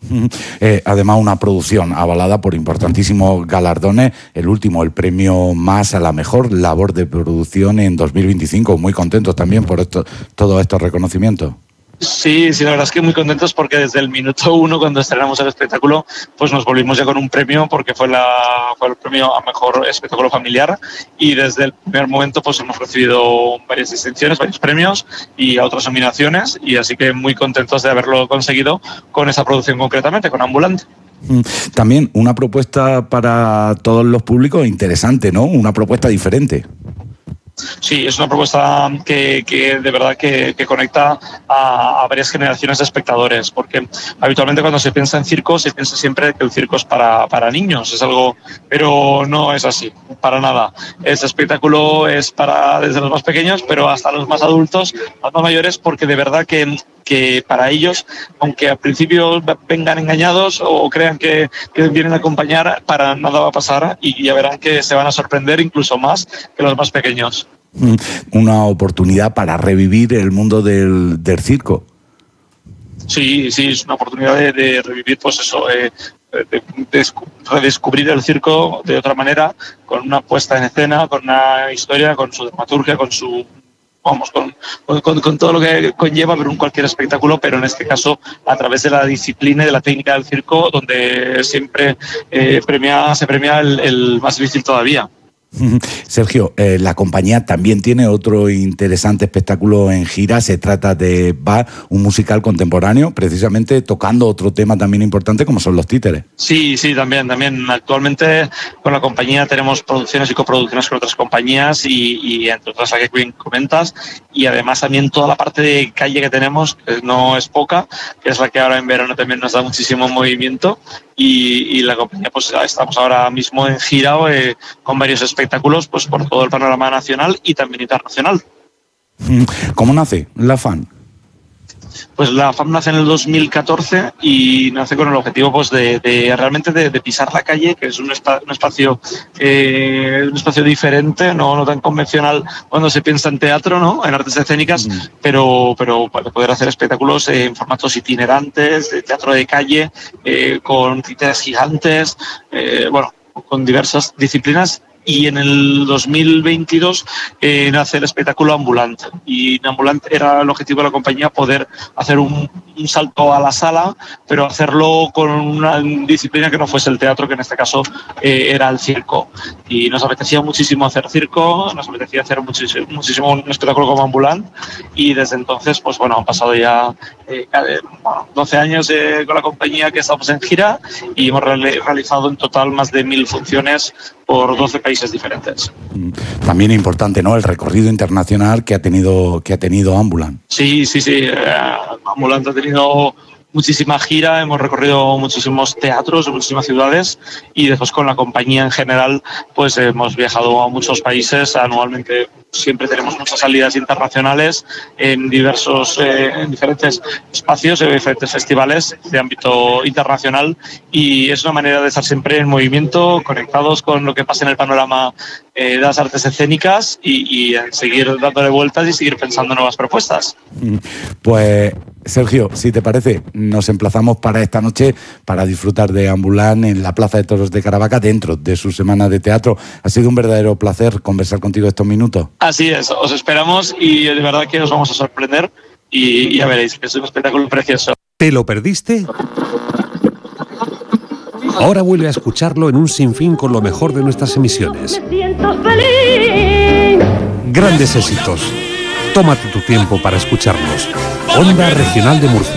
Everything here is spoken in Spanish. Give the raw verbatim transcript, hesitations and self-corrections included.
Eh, además, una producción avalada por importantísimos galardones. El último, el premio más a la mejor labor de producción en dos mil veinticinco. Muy contentos también por esto, todos estos reconocimientos. Sí, sí, la verdad es que muy contentos porque desde el minuto uno, cuando estrenamos el espectáculo, pues nos volvimos ya con un premio, porque fue, la, fue el premio a mejor espectáculo familiar, y desde el primer momento pues hemos recibido varias distinciones, varios premios y otras nominaciones, y así que muy contentos de haberlo conseguido con esa producción concretamente, con Ambulante. También una propuesta para todos los públicos interesante, ¿no? Una propuesta diferente. Sí, es una propuesta que, que de verdad que, que conecta a, a varias generaciones de espectadores, porque habitualmente cuando se piensa en circo se piensa siempre que el circo es para, para niños, es algo, pero no es así, para nada. Este espectáculo es para desde los más pequeños, pero hasta los más adultos, los más mayores, porque de verdad que que para ellos, aunque al principio vengan engañados o crean que, que vienen a acompañar, para nada va a pasar y ya verán que se van a sorprender incluso más que los más pequeñños. Una oportunidad para revivir el mundo del, del circo. Sí, sí, es una oportunidad de, de revivir, pues eso, eh, de, de redescubrir el circo de otra manera, con una puesta en escena, con una historia, con su dramaturgia, con su... Vamos, con, con, con todo lo que conlleva ver un cualquier espectáculo, pero en este caso a través de la disciplina y de la técnica del circo, donde siempre eh, premia, se premia el, el más difícil todavía. Sergio, eh, la compañía también tiene otro interesante espectáculo en gira. Se trata de Bar, un musical contemporáneo, precisamente tocando otro tema también importante como son los títeres. Sí, sí, también, también. Actualmente con la compañía tenemos producciones y coproducciones con otras compañías y, y entre otras la que bien comentas, y además también toda la parte de calle que tenemos, que no es poca, que es la que ahora en verano también nos da muchísimo movimiento, y, y la compañía pues estamos ahora mismo en gira eh, con varios espectáculos pues por todo el panorama nacional y también internacional. ¿Cómo nace la FAN? Pues la FAM nace en el dos mil catorce y nace con el objetivo pues de, de realmente de, de pisar la calle, que es un, espa, un espacio eh, un espacio diferente, no, no tan convencional cuando se piensa en teatro, ¿no? En artes escénicas, mm. pero, pero para poder hacer espectáculos eh, en formatos itinerantes, de teatro de calle, eh, con títeres gigantes, eh, bueno, con diversas disciplinas. Y en el dos mil veintidós eh, nace el espectáculo Ambulante. Y en Ambulante era el objetivo de la compañía poder hacer un, un salto a la sala, pero hacerlo con una disciplina que no fuese el teatro, que en este caso eh, era el circo. Y nos apetecía muchísimo hacer circo, nos apetecía hacer muchísimo, muchísimo un espectáculo como Ambulante. Y desde entonces, pues bueno, han pasado ya eh, bueno, doce años eh, con la compañía que estamos en gira y hemos re- realizado en total más de mil funciones por doce países diferentes. También importante, ¿no?, el recorrido internacional que ha tenido que ha tenido Ambulante. Sí, sí, sí. Eh, Ambulante ha tenido muchísima gira, hemos recorrido muchísimos teatros, muchísimas ciudades, y después con la compañía en general pues hemos viajado a muchos países anualmente. Siempre tenemos muchas salidas internacionales en diversos, eh, en diferentes espacios, en diferentes festivales de ámbito internacional, y es una manera de estar siempre en movimiento, conectados con lo que pasa en el panorama eh, de las artes escénicas y, y en seguir dándole vueltas y seguir pensando nuevas propuestas. Pues Sergio, si te parece, nos emplazamos para esta noche para disfrutar de Ambulante en la Plaza de Toros de Caravaca dentro de su semana de teatro. Ha sido un verdadero placer conversar contigo estos minutos. Así es, os esperamos y de verdad que os vamos a sorprender y ya veréis que es un espectáculo precioso. ¿Te lo perdiste? Ahora vuelve a escucharlo en un sinfín con lo mejor de nuestras emisiones. Me siento feliz. Grandes éxitos. Tómate tu tiempo para escucharnos. Onda Regional de Murcia.